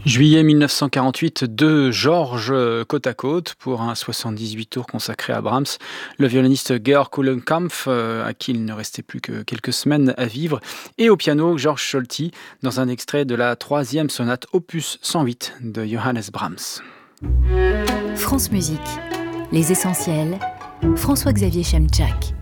Juillet 1948, deux Georges côte à côte pour un 78 tours consacré à Brahms. Le violoniste Georg Kulenkampff, à qui il ne restait plus que quelques semaines à vivre, et au piano Georges Solti dans un extrait de la troisième sonate opus 108 de Johannes Brahms. France Musique, les essentiels, François-Xavier Chemczak.